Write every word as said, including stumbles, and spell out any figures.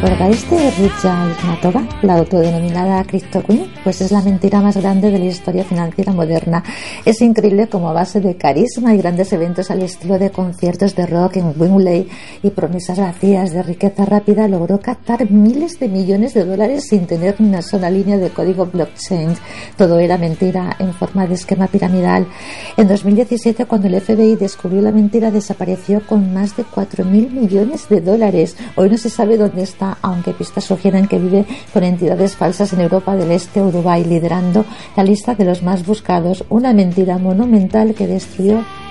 acordáis de Ruja Ignatova, la autodenominada Crypto Queen? Pues es la mentira más grande de la historia financiera moderna. Es increíble como a base de carisma y grandes eventos al estilo de conciertos de rock en Wembley y promesas vacías de riqueza rápida logró captar miles de millones de dólares sin tener ni una sola línea de código blockchain. Todo era mentira en forma de esquema piramidal. En dos mil diecisiete, cuando el F B I descubrió la mentira, desapareció con más de cuatro mil millones de dólares. Hoy no se sabe dónde está, aunque pistas sugieren que vive con entidades falsas en Europa del Este o Dubái, liderando la lista de los más buscados. Una mentira monumental que destruyó